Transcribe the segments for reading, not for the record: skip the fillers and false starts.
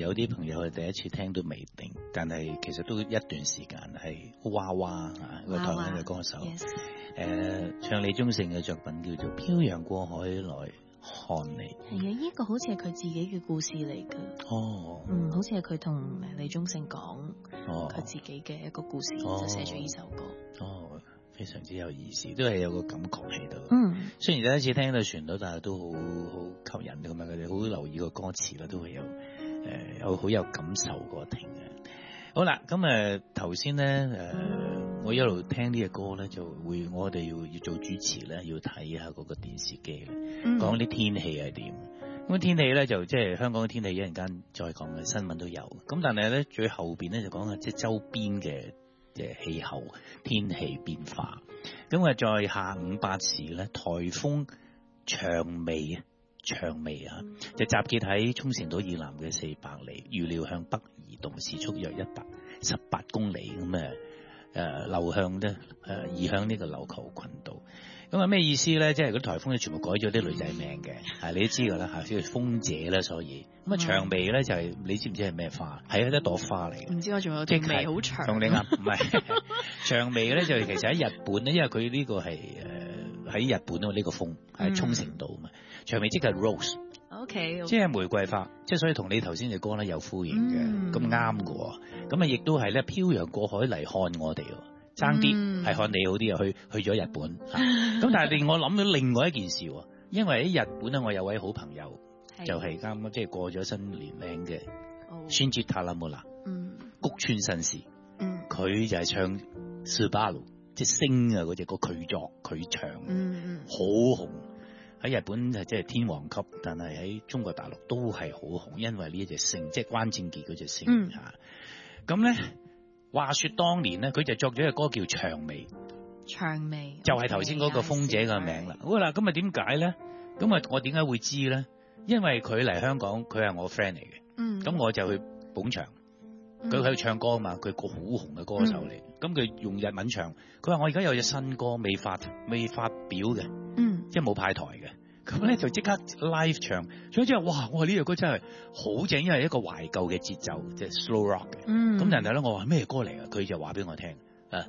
有啲朋友係第一次聽都未定，但係其實都一段時間係娃娃啊，一個台灣嘅歌手。唱李宗盛嘅作品叫做《漂洋過海來看你》。 係啊，呢個好似係佢自己嘅故事嚟嘅。 哦， 好似係佢同李宗盛講佢自己嘅一個故事，就寫咗呢首歌。 哦，非常之有意思，都係有個感覺喺度。雖然第一次聽到旋律，但係都好吸引咁啊！佢哋好留意個歌詞啦，都會有好有感受過聽嘅。好啦，咁頭先咧我一路聽呢隻歌咧，就會我哋要做主持咧，要睇下嗰個電視機咧，講啲天氣係點。咁天氣咧就即係香港嘅天氣，一陣間再講嘅新聞都有。咁但係咧最後邊咧就講下即係周邊嘅氣候天氣變化。咁在下午8時咧，颱風薔薇就集結喺沖繩島以南嘅400里，預料向北移動，時速約118公里咁流向咧移向呢個琉球群島。咁咩意思咧？即係嗰啲颱風咧，全部改咗啲女仔名嘅，你都知㗎啦嚇，叫風姐啦，所以咁薔薇咧就係你知唔知係咩花？係一朵花嚟嘅。 唔知我仲有條眉好長。 同你啱，唔係薔薇咧就其實喺日本咧，因為佢呢個係喺日本啊嘛，呢個風係沖繩島啊嘛，薔薇即係 rose。OK， 即係玫瑰花，即係所以同你頭先嘅歌咧有呼應嘅，咁啱嘅喎。咁亦都係咧漂洋過海嚟看我哋喎。爭啲係看你好啲啊，去咗日本。咁但係令我諗到另外一件事喎，因為喺日本咧，我有位好朋友就係啱即係過咗新年名嘅川節塔拉姆拉，谷川新司，佢就係唱 Subaru 即係星啊嗰隻歌，佢唱，好紅喺日本係即係天王級，但係喺中國大陸都係好紅，因為呢一隻星即係關正傑嗰隻星嚇。咁咧。話說當年咧，佢就作咗一個歌叫《薔薇》，就係頭先嗰個風姐嘅名啦。好啦，咁啊點解咧？咁啊我點解會知咧？因為佢嚟香港，佢係我 friend 嚟嘅。咁我就去捧場，佢喺度唱歌啊嘛，佢個好紅嘅歌手嚟。咁佢用日文唱，佢話我而家有隻新歌未發表嘅，即係冇派台嘅。咁咧就即刻 live 唱，所以之後哇！我話呢隻歌真係好正，因為一個懷舊嘅節奏，即係 slow rock 嘅。咁人哋咧，我話咩歌嚟啊？佢就話俾我聽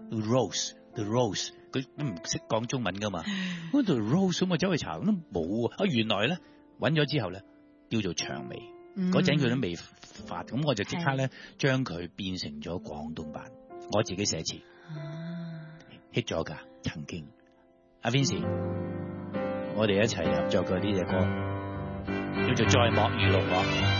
，The Rose，佢都唔識講中文噶嘛。咁 The Rose 咁我走去查，都冇啊！原來咧揾咗之後咧叫做薔薇，嗰陣佢都未發，咁我就即刻咧將佢變成咗廣東版，我自己寫詞，hit 咗㗎，曾經。阿 Vincy。我哋一齊合作過呢隻歌，叫做《在莫與怒我》。